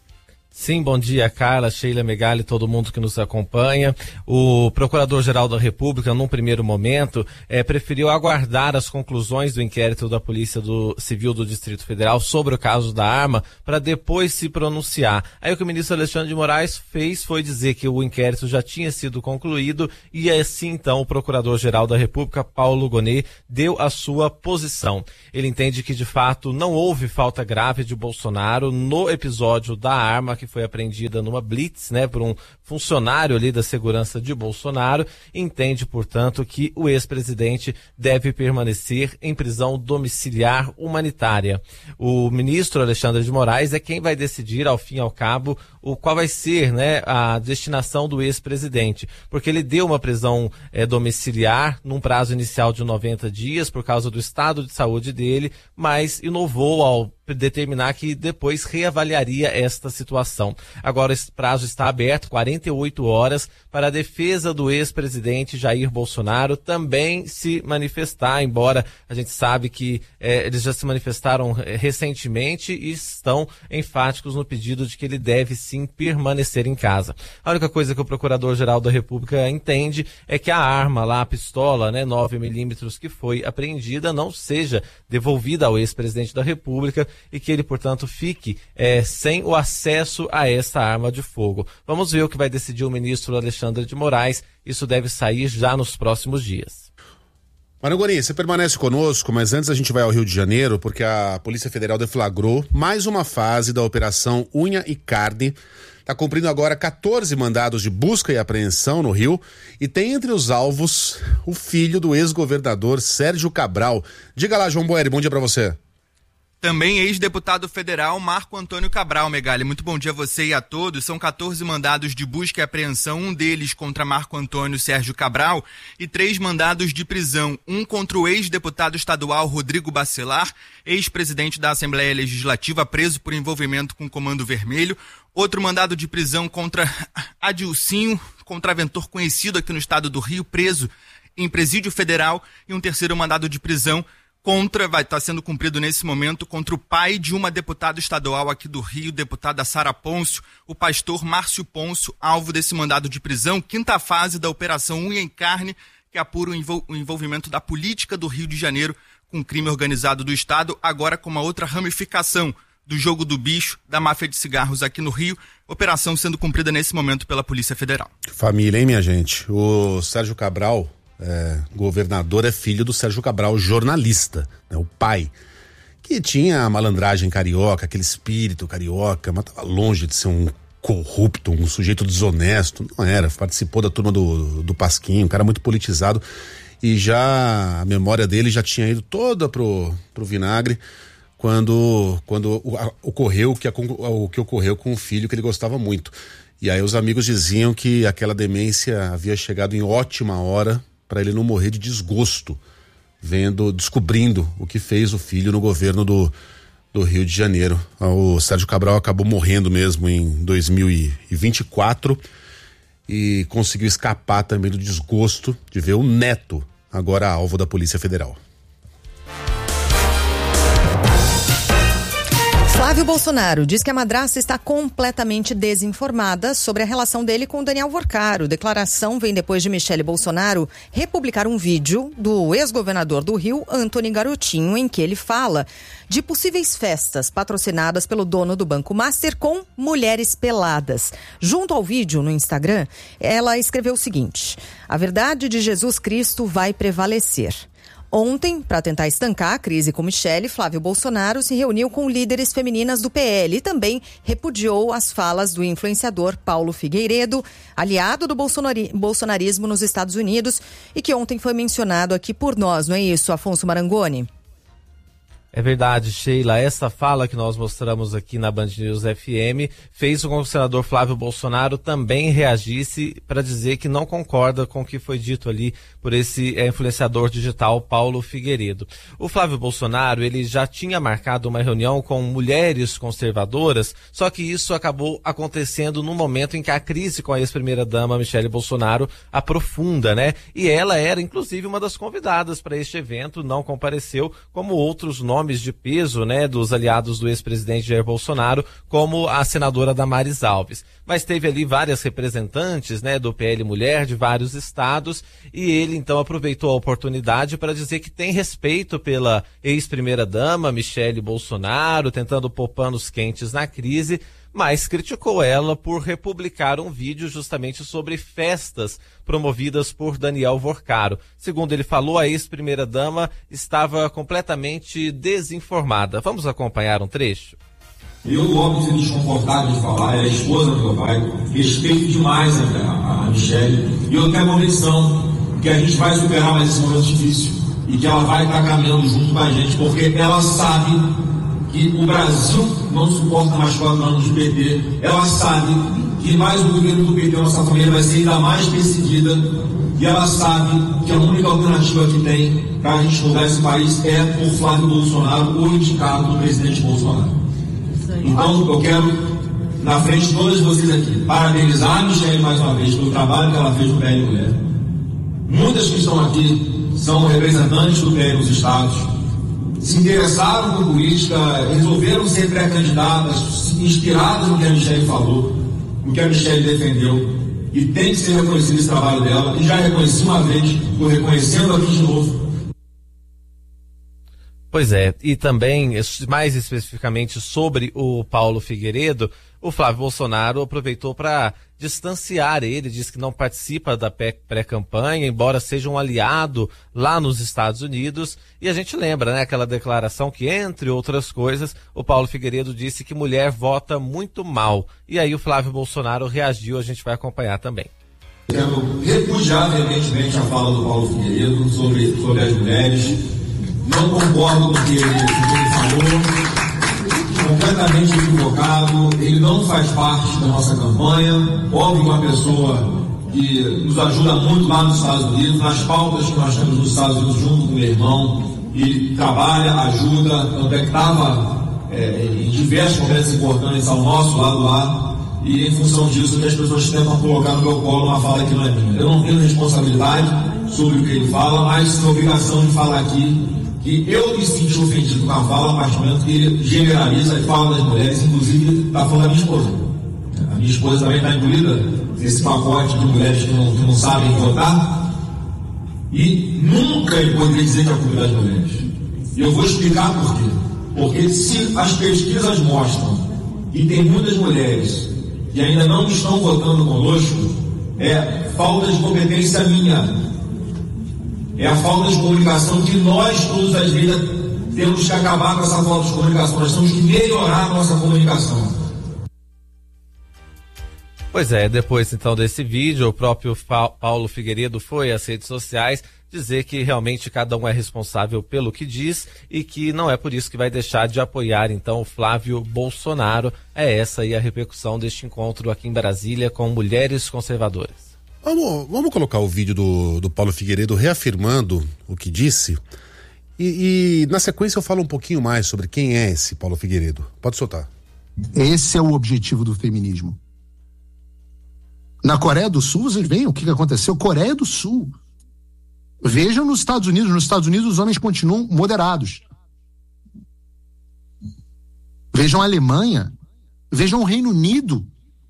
Sim, bom dia, Carla, Sheila, Megali, todo mundo que nos acompanha. O Procurador-Geral da República, num primeiro momento, preferiu aguardar as conclusões do inquérito da Polícia Civil do Distrito Federal sobre o caso da arma para depois se pronunciar. Aí o que o ministro Alexandre de Moraes fez foi dizer que o inquérito já tinha sido concluído e assim então o Procurador-Geral da República, Paulo Gonet, deu a sua posição. Ele entende que de fato não houve falta grave de Bolsonaro no episódio da arma que foi apreendida numa blitz, né, por um funcionário ali da segurança de Bolsonaro, entende, portanto, que o ex-presidente deve permanecer em prisão domiciliar humanitária. O ministro Alexandre de Moraes é quem vai decidir, ao fim e ao cabo, qual vai ser, né, a destinação do ex-presidente, porque ele deu uma prisão domiciliar num prazo inicial de 90 dias por causa do estado de saúde dele, mas inovou ao determinar que depois reavaliaria esta situação. Agora esse prazo está aberto, 48 horas, para a defesa do ex-presidente Jair Bolsonaro também se manifestar, embora a gente sabe que eles já se manifestaram recentemente e estão enfáticos no pedido de que ele deve sim permanecer em casa. A única coisa que o Procurador-Geral da República entende é que a arma lá, a pistola, né, 9mm que foi apreendida, não seja devolvida ao ex-presidente da República e que ele, portanto, fique sem o acesso a essa arma de fogo. Vamos ver o que vai decidir o ministro Alexandre de Moraes. Isso deve sair já nos próximos dias. Marangoni, você permanece conosco, mas antes a gente vai ao Rio de Janeiro, porque a Polícia Federal deflagrou mais uma fase da Operação Unha e Carne. Está cumprindo agora 14 mandados de busca e apreensão no Rio e tem entre os alvos o filho do ex-governador Sérgio Cabral. Diga lá, João Boeri, bom dia para você. Também ex-deputado federal Marco Antônio Cabral, Megali. Muito bom dia a você e a todos. São 14 mandados de busca e apreensão, um deles contra Marco Antônio Sérgio Cabral e 3 mandados de prisão, um contra o ex-deputado estadual Rodrigo Bacelar, ex-presidente da Assembleia Legislativa, preso por envolvimento com o Comando Vermelho, outro mandado de prisão contra Adilcinho, contraventor conhecido aqui no estado do Rio, preso em presídio federal, e um terceiro mandado de prisão vai estar sendo cumprido nesse momento contra o pai de uma deputada estadual aqui do Rio, deputada Sara Pôncio, o pastor Márcio Pôncio, alvo desse mandado de prisão, 5ª fase da Operação Unha e Carne, que apura o envolvimento da política do Rio de Janeiro com o crime organizado do estado, agora com uma outra ramificação do jogo do bicho, da máfia de cigarros aqui no Rio, operação sendo cumprida nesse momento pela Polícia Federal. Família, hein, minha gente? O Sérgio Cabral, governador, é filho do Sérgio Cabral, jornalista, né, o pai, que tinha a malandragem carioca, aquele espírito carioca, mas estava longe de ser um corrupto, um sujeito desonesto, não era, participou da turma do Pasquim, um cara muito politizado, e já a memória dele já tinha ido toda pro vinagre quando ocorreu o que ocorreu com o filho que ele gostava muito. E aí os amigos diziam que aquela demência havia chegado em ótima hora para ele não morrer de desgosto, descobrindo o que fez o filho no governo do Rio de Janeiro. O Sérgio Cabral acabou morrendo mesmo em 2024 e conseguiu escapar também do desgosto de ver o neto agora alvo da Polícia Federal. Flávio Bolsonaro diz que a madrasta está completamente desinformada sobre a relação dele com Daniel Worcaro. Declaração vem depois de Michele Bolsonaro republicar um vídeo do ex-governador do Rio, Antony Garotinho, em que ele fala de possíveis festas patrocinadas pelo dono do Banco Master com mulheres peladas. Junto ao vídeo no Instagram, ela escreveu o seguinte: a verdade de Jesus Cristo vai prevalecer. Ontem, para tentar estancar a crise com Michele, Flávio Bolsonaro se reuniu com líderes femininas do PL e também repudiou as falas do influenciador Paulo Figueiredo, aliado do bolsonarismo nos Estados Unidos e que ontem foi mencionado aqui por nós, não é isso, Afonso Marangoni? É verdade, Sheila. Essa fala que nós mostramos aqui na Band News FM fez com que o senador Flávio Bolsonaro também reagisse para dizer que não concorda com o que foi dito ali por esse influenciador digital Paulo Figueiredo. O Flávio Bolsonaro, ele já tinha marcado uma reunião com mulheres conservadoras, só que isso acabou acontecendo no momento em que a crise com a ex-primeira-dama Michele Bolsonaro aprofunda, né? E ela era, inclusive, uma das convidadas para este evento, não compareceu, como outros nomes nomes de peso, né, dos aliados do ex-presidente Jair Bolsonaro, como a senadora Damares Alves. Mas teve ali várias representantes, né, do PL Mulher de vários estados, e ele então aproveitou a oportunidade para dizer que tem respeito pela ex-primeira-dama Michele Bolsonaro, tentando pôr panos quentes na crise, mas criticou ela por republicar um vídeo justamente sobre festas promovidas por Daniel Vorcaro. Segundo ele falou, a ex-primeira-dama estava completamente desinformada. Vamos acompanhar um trecho? Eu, óbvio, me desconfortável de falar, é a esposa do meu pai, respeito demais a Michele, e eu tenho a convicção que a gente vai superar mais esse momento difícil e que ela vai estar caminhando junto com a gente, porque ela sabe que o Brasil não suporta mais 4 anos de PT, ela sabe que mais o governo do PT, a nossa família, vai ser ainda mais perseguida, e ela sabe que a única alternativa que tem para a gente mudar esse país é por Flávio Bolsonaro, o indicado do presidente Bolsonaro. Então, eu quero, na frente de todos vocês aqui, parabenizar a Michele mais uma vez pelo trabalho que ela fez no PL Mulher. Muitas que estão aqui são representantes do PL nos estados, se interessaram por política, resolveram ser pré-candidatas, inspiradas no que a Michele falou, no que a Michele defendeu, e tem que ser reconhecido esse trabalho dela, e já reconheci uma vez, estou reconhecendo aqui de novo. Pois é, e também, mais especificamente sobre o Paulo Figueiredo, o Flávio Bolsonaro aproveitou para distanciar ele, diz que não participa da pré-campanha, embora seja um aliado lá nos Estados Unidos, e a gente lembra, né, aquela declaração que, entre outras coisas, o Paulo Figueiredo disse que mulher vota muito mal, e aí o Flávio Bolsonaro reagiu, a gente vai acompanhar também. Quero repudiar veementemente a fala do Paulo Figueiredo sobre as mulheres. Não concordo com o que ele falou, completamente equivocado, ele não faz parte da nossa campanha, óbvio, uma pessoa que nos ajuda muito lá nos Estados Unidos, nas pautas que nós temos nos Estados Unidos junto com o meu irmão, ele trabalha, ajuda, tanto é que estava em diversos momentos importantes ao nosso lado lá, e em função disso que as pessoas tentam colocar no meu colo uma fala que não é minha. Eu não tenho responsabilidade sobre o que ele fala, mas tenho obrigação de falar aqui que eu me sinto ofendido com a fala, a partir do momento que ele generaliza e fala das mulheres, inclusive está falando da minha esposa. A minha esposa também está incluída nesse pacote de mulheres que não sabem votar, e nunca ele poderia dizer que é a culpa das mulheres. E eu vou explicar por quê. Porque se as pesquisas mostram que tem muitas mulheres que ainda não estão votando conosco, é falta de competência minha. É a falta de comunicação que nós, todos as vezes, temos que acabar com essa falta de comunicação. Nós temos que melhorar a nossa comunicação. Pois é, depois então desse vídeo, o próprio Paulo Figueiredo foi às redes sociais dizer que realmente cada um é responsável pelo que diz e que não é por isso que vai deixar de apoiar então o Flávio Bolsonaro. É essa aí a repercussão deste encontro aqui em Brasília com mulheres conservadoras. Vamos colocar o vídeo do Paulo Figueiredo reafirmando o que disse e na sequência eu falo um pouquinho mais sobre quem é esse Paulo Figueiredo. Pode soltar. Esse é o objetivo do feminismo. Na Coreia do Sul, vocês veem o que aconteceu? Coreia do Sul. Vejam nos Estados Unidos. Nos Estados Unidos os homens continuam moderados. Vejam a Alemanha. Vejam o Reino Unido.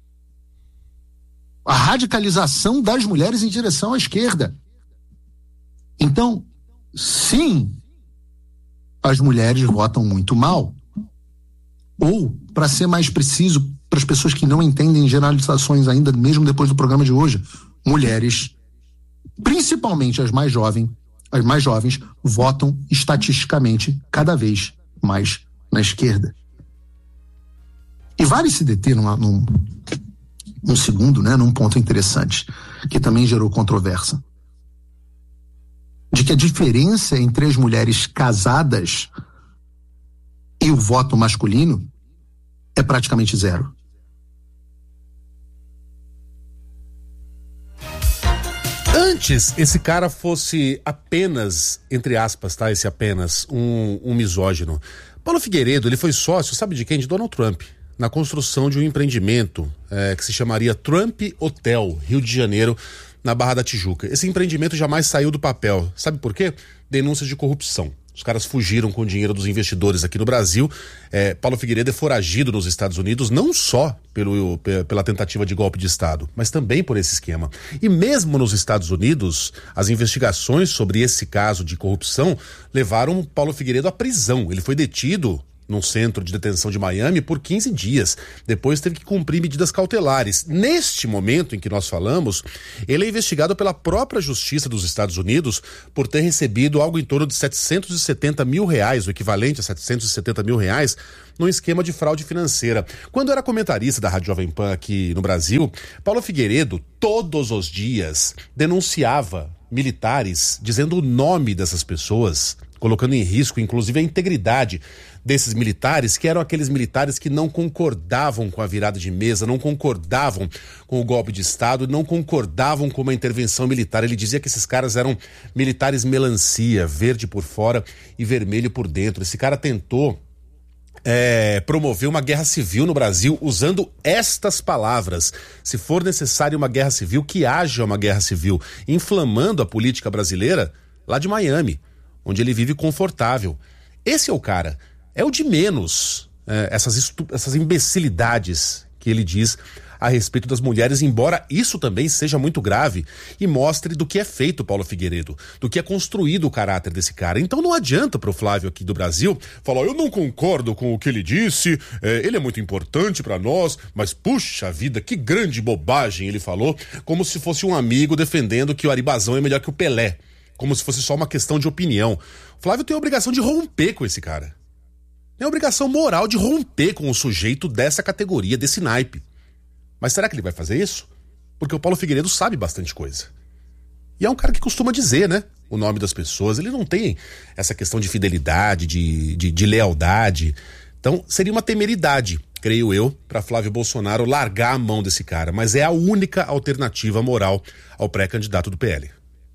A radicalização das mulheres em direção à esquerda. Então, sim, as mulheres votam muito mal. Ou, para ser mais preciso, para as pessoas que não entendem generalizações ainda, mesmo depois do programa de hoje, mulheres, principalmente as mais jovens, votam estatisticamente cada vez mais na esquerda. E vale se deter num segundo, né, num ponto interessante, que também gerou controvérsia, de que a diferença entre as mulheres casadas e o voto masculino é praticamente zero. Antes esse cara fosse apenas, entre aspas, tá? Esse apenas, um misógino. Paulo Figueiredo, ele foi sócio, sabe de quem? De Donald Trump, na construção de um empreendimento que se chamaria Trump Hotel, Rio de Janeiro, na Barra da Tijuca. Esse empreendimento jamais saiu do papel. Sabe por quê? Denúncias de corrupção. Os caras fugiram com o dinheiro dos investidores aqui no Brasil. Paulo Figueiredo é foragido nos Estados Unidos, não só pela tentativa de golpe de Estado, mas também por esse esquema. E mesmo nos Estados Unidos, as investigações sobre esse caso de corrupção levaram Paulo Figueiredo à prisão. Ele foi detido num centro de detenção de Miami por 15 dias. Depois teve que cumprir medidas cautelares. Neste momento em que nós falamos, ele é investigado pela própria Justiça dos Estados Unidos por ter recebido algo em torno de R$770 mil, o equivalente a R$770 mil, num esquema de fraude financeira. Quando era comentarista da Rádio Jovem Pan aqui no Brasil, Paulo Figueiredo, todos os dias, denunciava militares, dizendo o nome dessas pessoas, colocando em risco, inclusive, a integridade desses militares, que eram aqueles militares que não concordavam com a virada de mesa, não concordavam com o golpe de Estado, não concordavam com uma intervenção militar. Ele dizia que esses caras eram militares melancia, verde por fora e vermelho por dentro. Esse cara tentou promover uma guerra civil no Brasil usando estas palavras: se for necessário uma guerra civil, que haja uma guerra civil, inflamando a política brasileira lá de Miami, onde ele vive confortável. Esse é o cara, é o de menos essas imbecilidades que ele diz a respeito das mulheres, embora isso também seja muito grave e mostre do que é feito Paulo Figueiredo, do que é construído o caráter desse cara. Então não adianta pro Flávio aqui do Brasil falar: eu não concordo com o que ele disse, ele é muito importante pra nós, mas puxa vida, que grande bobagem ele falou, como se fosse um amigo defendendo que o Aribazão é melhor que o Pelé, como se fosse só uma questão de opinião. O Flávio tem a obrigação de romper com esse cara. Tem a obrigação moral de romper com o sujeito dessa categoria, desse naipe. Mas será que ele vai fazer isso? Porque o Paulo Figueiredo sabe bastante coisa. E é um cara que costuma dizer, né, o nome das pessoas. Ele não tem essa questão de fidelidade, de lealdade. Então seria uma temeridade, creio eu, para Flávio Bolsonaro largar a mão desse cara. Mas é a única alternativa moral ao pré-candidato do PL.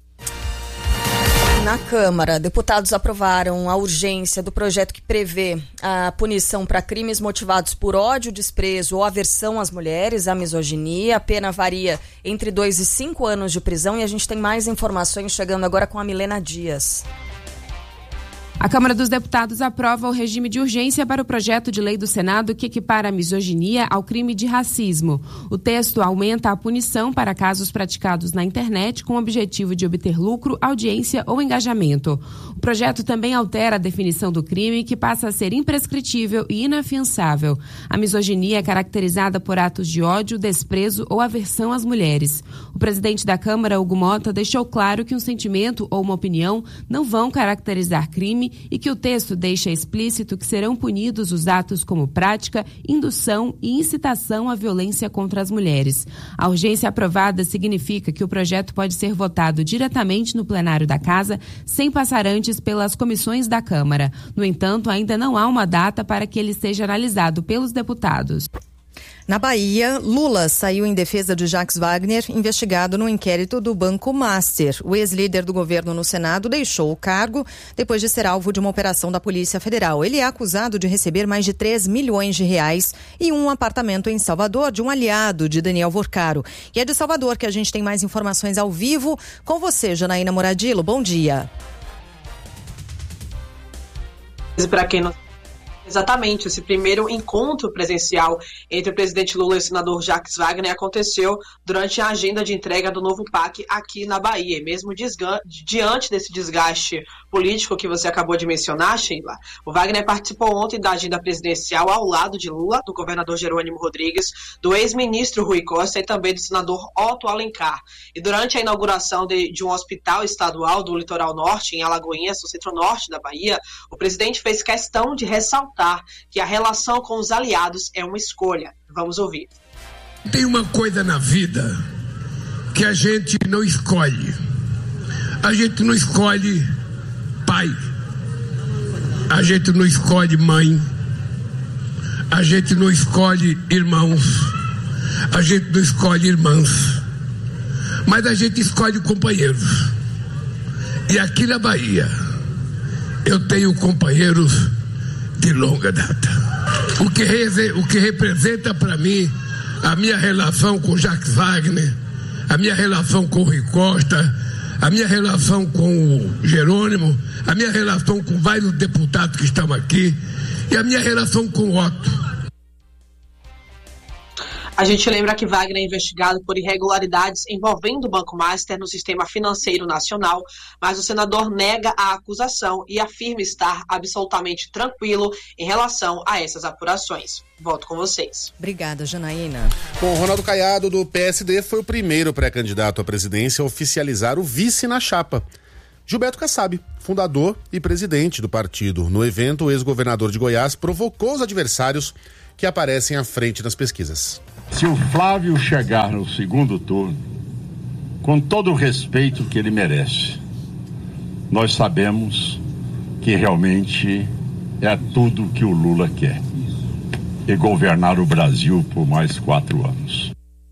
Na Câmara, deputados aprovaram a urgência do projeto que prevê a punição para crimes motivados por ódio, desprezo ou aversão às mulheres, a misoginia. A pena varia entre 2 e 5 anos de prisão, e a gente tem mais informações chegando agora com a Milena Dias. A Câmara dos Deputados aprova o regime de urgência para o projeto de lei do Senado que equipara a misoginia ao crime de racismo. O texto aumenta a punição para casos praticados na internet com o objetivo de obter lucro, audiência ou engajamento. O projeto também altera a definição do crime, que passa a ser imprescritível e inafiançável. A misoginia é caracterizada por atos de ódio, desprezo ou aversão às mulheres. O presidente da Câmara, Hugo Mota, deixou claro que um sentimento ou uma opinião não vão caracterizar crime e que o texto deixa explícito que serão punidos os atos como prática, indução e incitação à violência contra as mulheres. A urgência aprovada significa que o projeto pode ser votado diretamente no plenário da Casa, sem passar antes pelas comissões da Câmara. No entanto, ainda não há uma data para que ele seja analisado pelos deputados. Na Bahia, Lula saiu em defesa de Jacques Wagner, investigado no inquérito do Banco Master. O ex-líder do governo no Senado deixou o cargo depois de ser alvo de uma operação da Polícia Federal. Ele é acusado de receber mais de 3 milhões de reais e um apartamento em Salvador de um aliado de Daniel Vorcaro. E é de Salvador que a gente tem mais informações ao vivo com você, Janaína Moradillo. Bom dia. Para quem não... Exatamente, esse primeiro encontro presencial entre o presidente Lula e o senador Jacques Wagner aconteceu durante a agenda de entrega do novo PAC aqui na Bahia. E mesmo diante desse desgaste político que você acabou de mencionar, Sheila, o Wagner participou ontem da agenda presidencial ao lado de Lula, do governador Jerônimo Rodrigues, do ex-ministro Rui Costa e também do senador Otto Alencar. E durante a inauguração de um hospital estadual do Litoral Norte, em Alagoinhas, no centro-norte da Bahia, o presidente fez questão de ressaltar que a relação com os aliados é uma escolha. Vamos ouvir. Tem uma coisa na vida que a gente não escolhe. A gente não escolhe pai. A gente não escolhe mãe. A gente não escolhe irmãos. A gente não escolhe irmãs. Mas a gente escolhe companheiros. E aqui na Bahia eu tenho companheiros de longa data. O que representa para mim a minha relação com Jacques Wagner, a minha relação com Rui Costa, a minha relação com o Jerônimo, a minha relação com vários deputados que estão aqui e a minha relação com o Otto. A gente lembra que Wagner é investigado por irregularidades envolvendo o Banco Master no sistema financeiro nacional, mas o senador nega a acusação e afirma estar absolutamente tranquilo em relação a essas apurações. Volto com vocês. Obrigada, Janaína. Bom, Ronaldo Caiado, do PSD, foi o primeiro pré-candidato à presidência a oficializar o vice na chapa. Gilberto Kassab, fundador e presidente do partido. No evento, o ex-governador de Goiás provocou os adversários que aparecem à frente nas pesquisas. Se o Flávio chegar no segundo turno, com todo o respeito que ele merece, nós sabemos que realmente é tudo que o Lula quer. E governar o Brasil por mais 4 anos.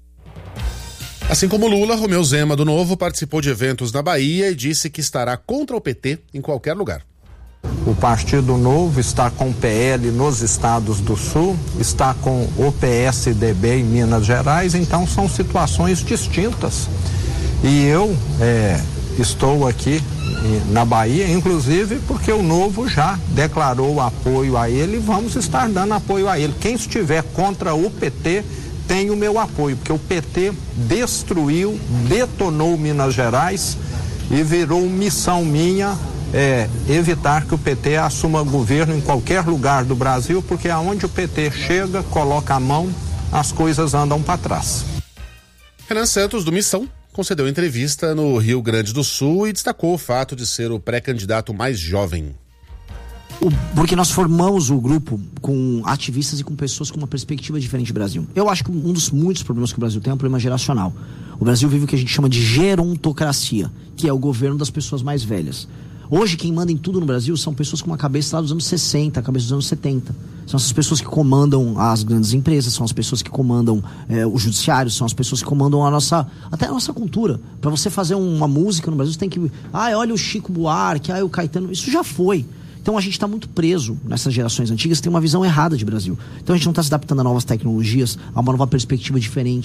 Assim como Lula, Romeu Zema, do Novo, participou de eventos na Bahia e disse que estará contra o PT em qualquer lugar. O Partido Novo está com o PL nos estados do Sul, está com o PSDB em Minas Gerais, então são situações distintas. E eu estou aqui na Bahia, inclusive porque o Novo já declarou apoio a ele e vamos estar dando apoio a ele. Quem estiver contra o PT tem o meu apoio, porque o PT destruiu, detonou Minas Gerais e virou missão minha evitar que o PT assuma governo em qualquer lugar do Brasil, porque aonde o PT chega, coloca a mão, as coisas andam para trás. Renan Santos, do Missão, concedeu entrevista no Rio Grande do Sul e destacou o fato de ser o pré-candidato mais jovem. Porque nós formamos o grupo com ativistas e com pessoas com uma perspectiva diferente do Brasil. Eu acho que um dos muitos problemas que o Brasil tem é um problema geracional. O Brasil vive o que a gente chama de gerontocracia, que é o governo das pessoas mais velhas. Hoje, quem manda em tudo no Brasil são pessoas com uma cabeça lá dos anos 60, a cabeça dos anos 70. São essas pessoas que comandam as grandes empresas, são as pessoas que comandam o judiciário, são as pessoas que comandam até a nossa cultura. Para você fazer uma música no Brasil, você tem que... olha o Chico Buarque, o Caetano... Isso já foi. Então a gente está muito preso nessas gerações antigas, tem uma visão errada de Brasil. Então a gente não está se adaptando a novas tecnologias, a uma nova perspectiva diferente.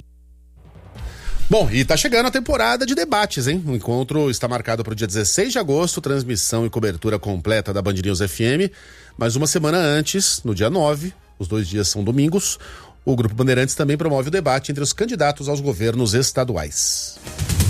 Bom, e tá chegando a temporada de debates, hein? O encontro está marcado para o dia 16 de agosto, transmissão e cobertura completa da Band News FM. Mas uma semana antes, no dia 9, os 2 dias são domingos, o Grupo Bandeirantes também promove o debate entre os candidatos aos governos estaduais.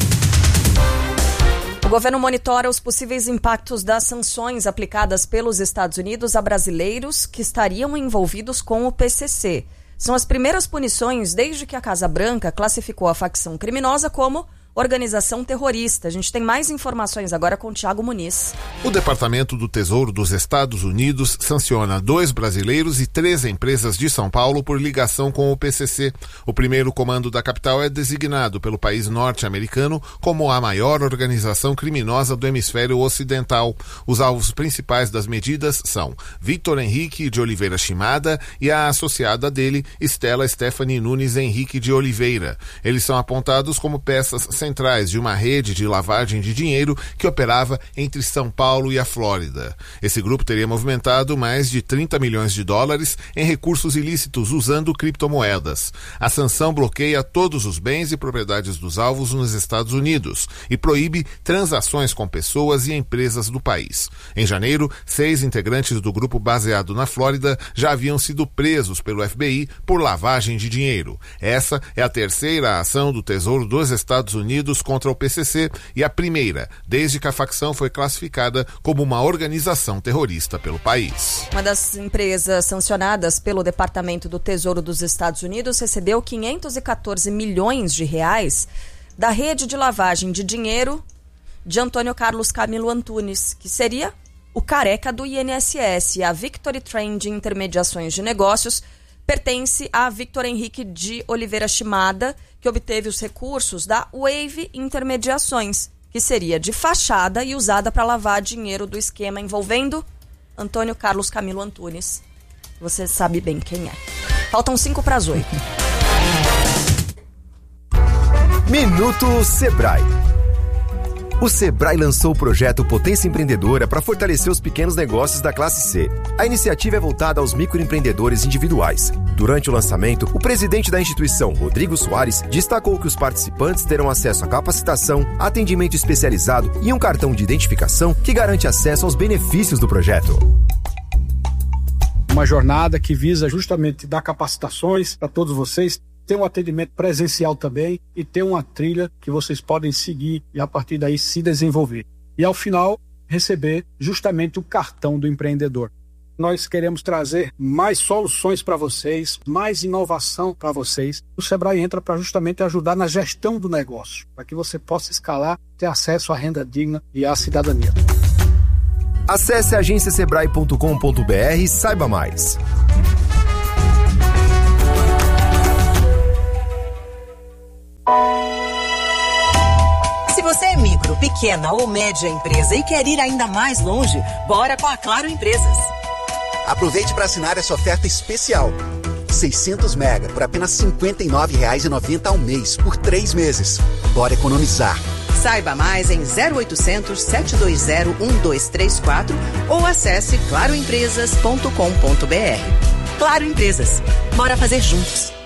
O governo monitora os possíveis impactos das sanções aplicadas pelos Estados Unidos a brasileiros que estariam envolvidos com o PCC. São as primeiras punições desde que a Casa Branca classificou a facção criminosa como organização terrorista. A gente tem mais informações agora com o Thiago Muniz. O Departamento do Tesouro dos Estados Unidos sanciona 2 brasileiros e 3 empresas de São Paulo por ligação com o PCC. O primeiro comando da capital é designado pelo país norte-americano como a maior organização criminosa do hemisfério ocidental. Os alvos principais das medidas são Victor Henrique de Oliveira Shimada e a associada dele, Stella Stephanie Nunes Henrique de Oliveira. Eles são apontados como peças centrais de uma rede de lavagem de dinheiro que operava entre São Paulo e a Flórida. Esse grupo teria movimentado mais de 30 milhões de dólares em recursos ilícitos usando criptomoedas. A sanção bloqueia todos os bens e propriedades dos alvos nos Estados Unidos e proíbe transações com pessoas e empresas do país. Em janeiro, 6 integrantes do grupo baseado na Flórida já haviam sido presos pelo FBI por lavagem de dinheiro. Essa é a terceira ação do Tesouro dos Estados Unidos contra o PCC e a primeira, desde que a facção foi classificada como uma organização terrorista pelo país. Uma das empresas sancionadas pelo Departamento do Tesouro dos Estados Unidos recebeu 514 milhões de reais da rede de lavagem de dinheiro de Antônio Carlos Camilo Antunes, que seria o careca do INSS. A Victory Trend de Intermediações de Negócios pertence a Victor Henrique de Oliveira Shimada, que obteve os recursos da Wave Intermediações, que seria de fachada e usada para lavar dinheiro do esquema envolvendo Antônio Carlos Camilo Antunes. Você sabe bem quem é. Faltam 7:55. Minuto Sebrae. O Sebrae lançou o projeto Potência Empreendedora para fortalecer os pequenos negócios da classe C. A iniciativa é voltada aos microempreendedores individuais. Durante o lançamento, o presidente da instituição, Rodrigo Soares, destacou que os participantes terão acesso a capacitação, atendimento especializado e um cartão de identificação que garante acesso aos benefícios do projeto. Uma jornada que visa justamente dar capacitações para todos vocês, ter um atendimento presencial também e ter uma trilha que vocês podem seguir e a partir daí se desenvolver. E ao final, receber justamente o cartão do empreendedor. Nós queremos trazer mais soluções para vocês, mais inovação para vocês. O Sebrae entra para justamente ajudar na gestão do negócio, para que você possa escalar, ter acesso à renda digna e à cidadania. Acesse agenciasebrae.com.br e saiba mais. Se você é micro, pequena ou média empresa e quer ir ainda mais longe, bora com a Claro Empresas. Aproveite para assinar essa oferta especial. 600 mega por apenas R$ 59,90 ao mês, por 3 meses. Bora economizar. Saiba mais em 0800 720 1234 ou acesse claroempresas.com.br. Claro Empresas. Bora fazer juntos.